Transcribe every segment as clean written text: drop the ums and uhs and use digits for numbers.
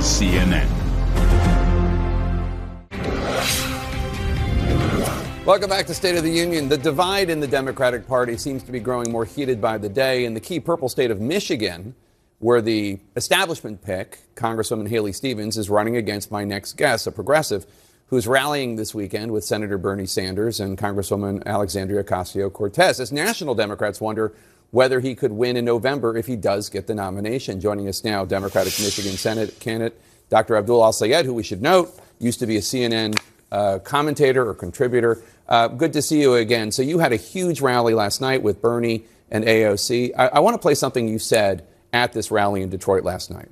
is CNN. Welcome back to State of the Union. The divide in the Democratic Party seems to be growing more heated by the day. In the key purple state of Michigan, where the establishment pick, Congresswoman Haley Stevens, is running against my next guest, a progressive, who's rallying this weekend with Senator Bernie Sanders and Congresswoman Alexandria Ocasio-Cortez, as national Democrats wonder whether he could win in November if he does get the nomination. Joining us now, Democratic Michigan Senate candidate Dr. Abdul Al-Sayed, who we should note used to be a CNN commentator or contributor. Good to see you again. So you had a huge rally last night with Bernie and AOC. I want to play something you said at this rally in Detroit last night.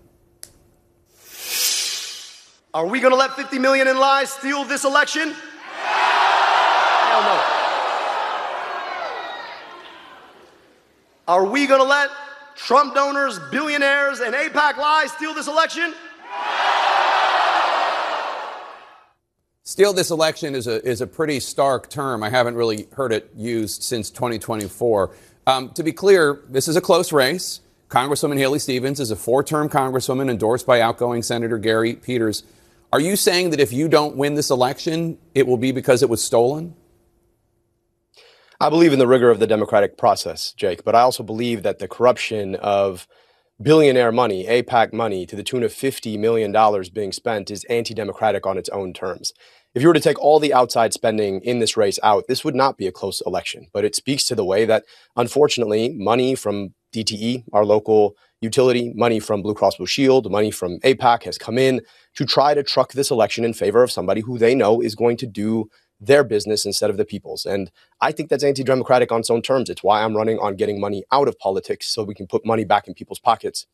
Are we going to let 50 million in lies steal this election? Hell no. Are we going to let Trump donors, billionaires, and AIPAC lies steal this election? Steal this election is a pretty stark term. I haven't really heard it used since 2024. To be clear, this is a close race. Congresswoman Haley Stevens is a four-term congresswoman endorsed by outgoing Senator Gary Peters. Are you saying that if you don't win this election, it will be because it was stolen? I believe in the rigor of the democratic process, Jake, but I also believe that the corruption of billionaire money, AIPAC money, to the tune of $50 million being spent is anti-democratic on its own terms. If you were to take all the outside spending in this race out, this would not be a close election. But it speaks to the way that, unfortunately, money from DTE, our local utility, money from Blue Cross Blue Shield, money from AIPAC has come in to try to truck this election in favor of somebody who they know is going to do their business instead of the people's. And I think that's anti-democratic on its own terms. It's why I'm running on getting money out of politics so we can put money back in people's pockets